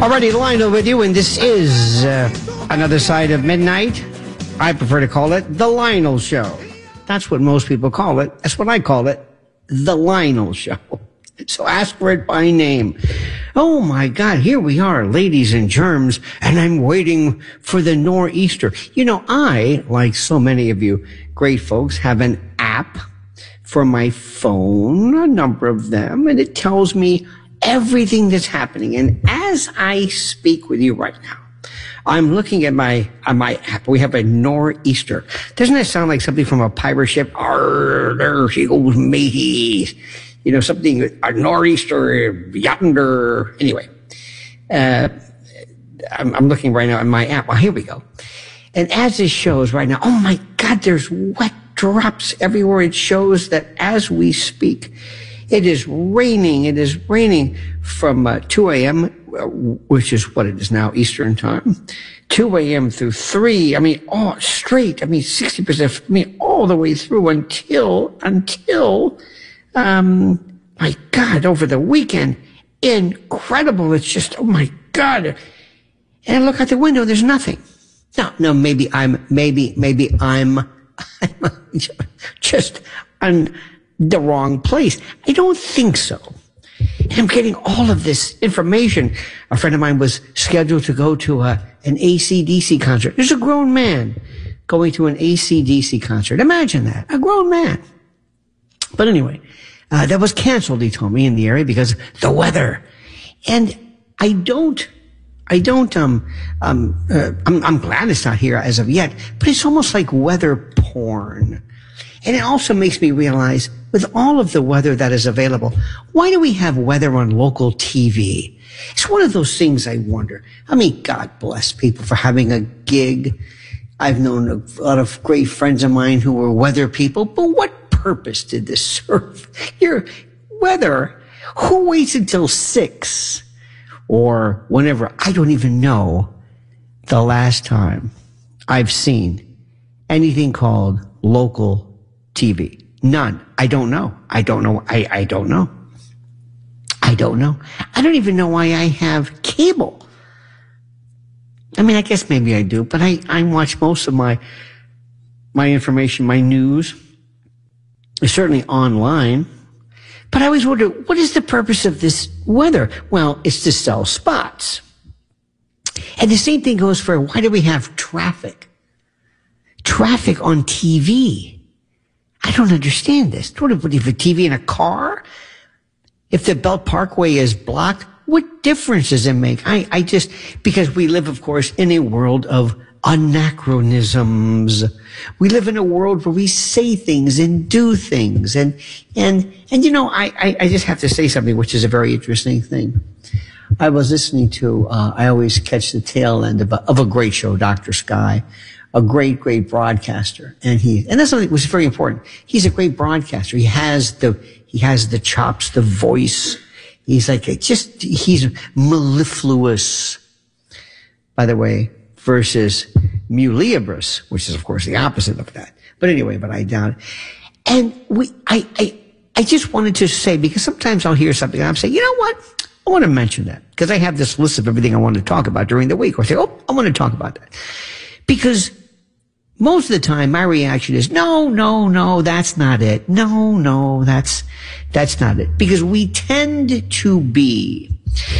Alrighty, Lionel with you, and this is Another Side of Midnight. I prefer to call it The Lionel Show. That's what most people call it. That's what I call it, The Lionel Show. So ask for it by name. Oh my God, here we are, ladies and germs, and I'm waiting for the nor'easter. You know, I, like so many of you great folks, have an app for my phone, a number of them, and it tells me everything that's happening. And as I speak with you right now, I'm looking at my app. We have a nor'easter. Doesn't that sound like something from a pirate ship? Arr, there she goes, mateys. You know, something, a nor'easter, yonder. Anyway, I'm looking right now at my app. Well, here we go. And as this shows right now, oh my God, there's wet drops everywhere. It shows that as we speak, it is raining. It is raining from 2 a.m., which is what it is now, Eastern time, 2 a.m. through 3. I mean, all straight. I mean, 60%. I mean, all the way through until, my God, over the weekend. Incredible. It's just, oh my God. And I look out the window, there's nothing. No, maybe I'm just on the wrong place. I don't think so. And I'm getting all of this information. A friend of mine was scheduled to go to an AC/DC concert. There's a grown man going to an AC/DC concert. Imagine that. A grown man. But anyway, that was canceled, he told me, in the area because the weather. And I'm glad it's not here as of yet, but it's almost like weather porn. And it also makes me realize, with all of the weather that is available, why do we have weather on local TV? It's one of those things I wonder. I mean, God bless people for having a gig. I've known a lot of great friends of mine who were weather people, but what purpose did this serve? Your weather, who waits until 6 or whenever? I don't even know the last time I've seen anything called local TV. None. I don't know. I don't know. I don't know. I don't know. I don't even know why I have cable. I mean, I guess maybe I do, but I watch most of my information, my news, certainly online. But I always wonder, what is the purpose of this weather? Well, it's to sell spots. And the same thing goes for, why do we have traffic? Traffic on TV. I don't understand this. What if you have a TV in a car? If the Belt Parkway is blocked, what difference does it make? I just, because we live, of course, in a world of anachronisms. We live in a world where we say things and do things. And you know, I just have to say something, which is a very interesting thing. I was listening to, I always catch the tail end of a great show, Dr. Sky. A great broadcaster. And that's something that was very important. He's a great broadcaster. He has the chops, the voice. He's like, he's mellifluous, by the way, versus muliabrous, which is, of course, the opposite of that. But anyway, I doubt it. And I just wanted to say, because sometimes I'll hear something and I'm saying, you know what? I want to mention that because I have this list of everything I want to talk about during the week. Or I say, I want to talk about that. Because most of the time, my reaction is, no, that's not it. No, that's not it. Because we tend to be